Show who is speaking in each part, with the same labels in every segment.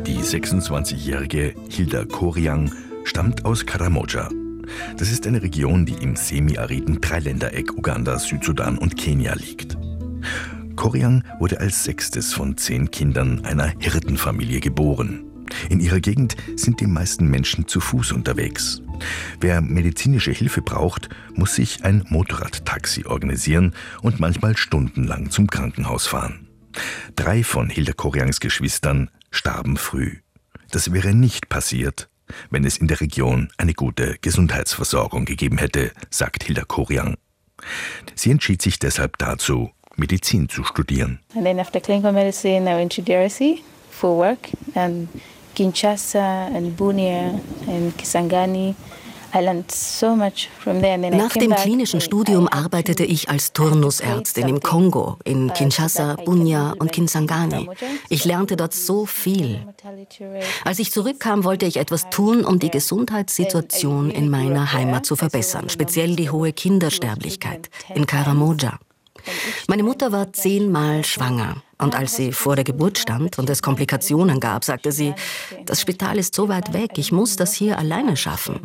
Speaker 1: Die 26-jährige Hilda Koriang stammt aus Karamoja. Das ist eine Region, die im semi-ariden Dreiländereck Uganda, Südsudan und Kenia liegt. Koriang wurde als 6. von 10 Kindern einer Hirtenfamilie geboren. In ihrer Gegend sind die meisten Menschen zu Fuß unterwegs. Wer medizinische Hilfe braucht, muss sich ein Motorradtaxi organisieren und manchmal stundenlang zum Krankenhaus fahren. 3 von Hilda Koriangs Geschwistern starben früh. Das wäre nicht passiert, wenn es in der Region eine gute Gesundheitsversorgung gegeben hätte, sagt Hilda Koriang. Sie entschied sich deshalb dazu, Medizin zu studieren.
Speaker 2: And then after clinical medicine, I went to DRC for work and Kinshasa and Bunia and Kisangani. I learned so much from there.
Speaker 3: Nach dem klinischen Studium arbeitete ich als Turnusärztin im Kongo, in Kinshasa, Bunia und Kisangani. Ich lernte dort so viel. Als ich zurückkam, wollte ich etwas tun, um die Gesundheitssituation in meiner Heimat zu verbessern, speziell die hohe Kindersterblichkeit in Karamoja. Meine Mutter war 10-mal schwanger und als sie vor der Geburt stand und es Komplikationen gab, sagte sie, das Spital ist so weit weg, ich muss das hier alleine schaffen.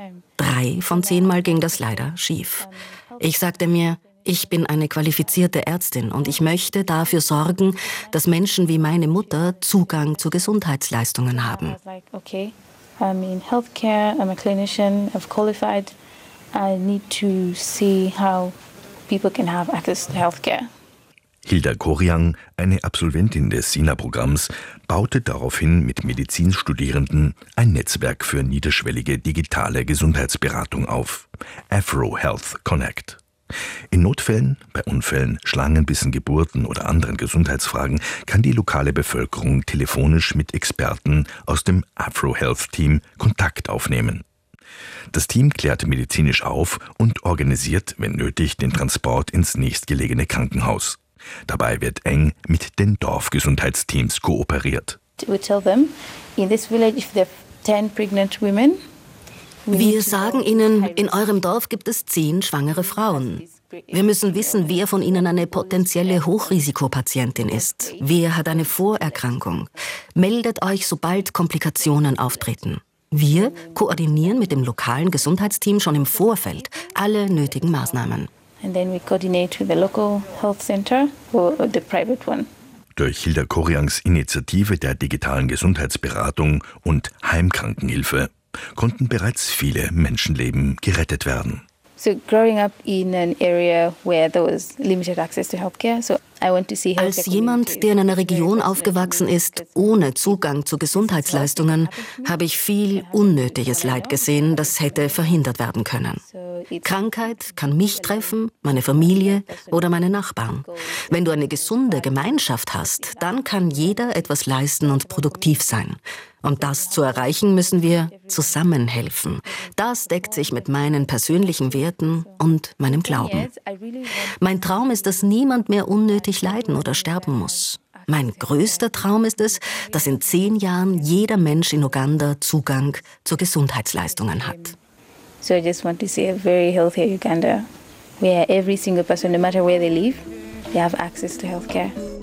Speaker 3: 3 von 10-mal ging das leider schief. Ich sagte mir, ich bin eine qualifizierte Ärztin und ich möchte dafür sorgen, dass Menschen wie meine Mutter Zugang zu Gesundheitsleistungen haben.
Speaker 2: I'm in healthcare, I'm a clinician, I've qualified. I need to see how people can have access to healthcare.
Speaker 1: Hilda Koriang, eine Absolventin des SINA-Programms, baute daraufhin mit Medizinstudierenden ein Netzwerk für niederschwellige digitale Gesundheitsberatung auf. Afro Health Connect. In Notfällen, bei Unfällen, Schlangenbissen, Geburten oder anderen Gesundheitsfragen kann die lokale Bevölkerung telefonisch mit Experten aus dem Afro Health Team Kontakt aufnehmen. Das Team klärt medizinisch auf und organisiert, wenn nötig, den Transport ins nächstgelegene Krankenhaus. Dabei wird eng mit den Dorfgesundheitsteams kooperiert.
Speaker 3: Wir sagen ihnen, in eurem Dorf gibt es 10 schwangere Frauen. Wir müssen wissen, wer von ihnen eine potenzielle Hochrisikopatientin ist. Wer hat eine Vorerkrankung? Meldet euch, sobald Komplikationen auftreten. Wir koordinieren mit dem lokalen Gesundheitsteam schon im Vorfeld alle nötigen Maßnahmen.
Speaker 1: Durch Hilda Koriangs Initiative der digitalen Gesundheitsberatung und Heimkrankenhilfe konnten bereits viele Menschenleben gerettet werden.
Speaker 3: Als jemand, der in einer Region aufgewachsen ist, ohne Zugang zu Gesundheitsleistungen, habe ich viel unnötiges Leid gesehen, das hätte verhindert werden können. Krankheit kann mich treffen, meine Familie oder meine Nachbarn. Wenn du eine gesunde Gemeinschaft hast, dann kann jeder etwas leisten und produktiv sein. Um das zu erreichen, müssen wir zusammenhelfen. Das deckt sich mit meinen persönlichen Werten und meinem Glauben. Mein Traum ist, dass niemand mehr unnötig leiden oder sterben muss. Mein größter Traum ist es, dass in 10 Jahren jeder Mensch in Uganda Zugang zu Gesundheitsleistungen hat.
Speaker 2: So I just want to see a very healthy Uganda, where every single person, no matter where they live, they have access to healthcare.